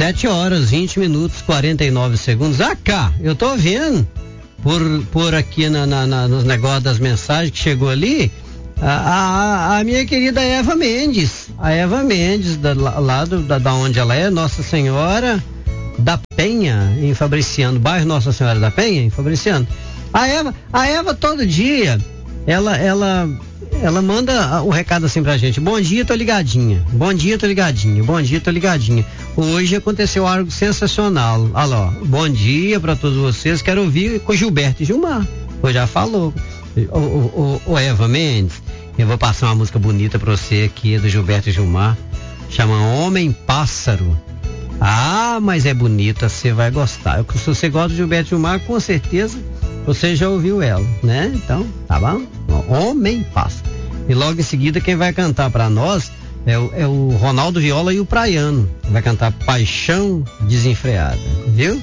7h20, 49 segundos. Cá, eu tô vendo por aqui nos negócios das mensagens que chegou ali, a minha querida Eva Mendes. A Eva Mendes, da onde ela é, Nossa Senhora da Penha, em Fabriciano, bairro Nossa Senhora da Penha, em Fabriciano. A Eva todo dia, ela manda o recado assim pra gente: bom dia, tô ligadinha. Bom dia, tô ligadinha. Bom dia, tô ligadinha. Hoje aconteceu algo sensacional. Alô, bom dia pra todos vocês. Quero ouvir com Gilberto e Gilmar. Hoje já falou. Ô Eva Mendes, eu vou passar uma música bonita pra você aqui, do Gilberto e Gilmar. Chama Homem Pássaro. Mas é bonita, você vai gostar. Se você gosta do Gilberto e Gilmar, com certeza você já ouviu ela, né? Então, tá bom? Homem Pássaro. E logo em seguida, quem vai cantar pra nós é o Ronaldo Viola e o Praiano. Vai cantar Paixão Desenfreada, viu?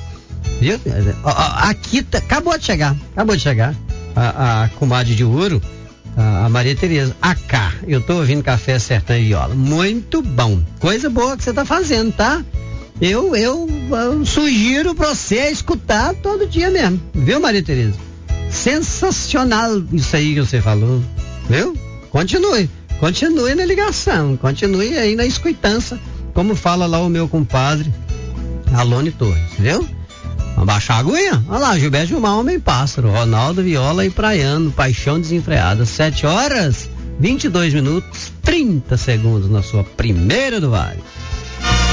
Aqui acabou de chegar a comadre de ouro, a Maria Tereza. Cá, eu tô ouvindo Café Sertão e Viola. Muito bom. Coisa boa que você tá fazendo, tá? Eu sugiro pra você escutar todo dia mesmo, viu, Maria Tereza? Sensacional isso aí que você falou, viu? Continue na ligação, continue aí na escutança, como fala lá o meu compadre Alone Torres, viu? Vamos baixar a aguinha? Olha lá, Gilberto Gilmar, Homem Pássaro, Ronaldo Viola e Praiano, Paixão Desenfreada. 7h22, 30 segundos na sua primeira do Vale.